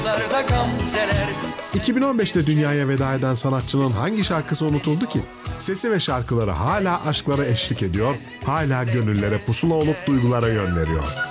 Larda gamzeler. 2015'te dünyaya veda eden sanatçının hangi şarkısı unutuldu ki? Sesi ve şarkıları hala aşklara eşlik ediyor, hala gönüllere pusula olup duygulara yön veriyor.